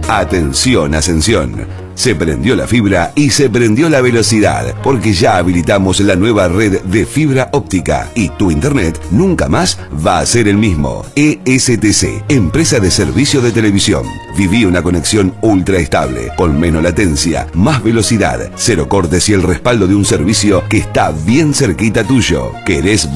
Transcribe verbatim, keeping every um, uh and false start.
Atención Ascensión. Se prendió la fibra y se prendió la velocidad, porque ya habilitamos la nueva red de fibra óptica y tu internet nunca más va a ser el mismo. E S T C, empresa de servicio de televisión. Viví una conexión ultra estable, con menos latencia, más velocidad, cero cortes y el respaldo de un servicio que está bien cerquita tuyo. ¿Querés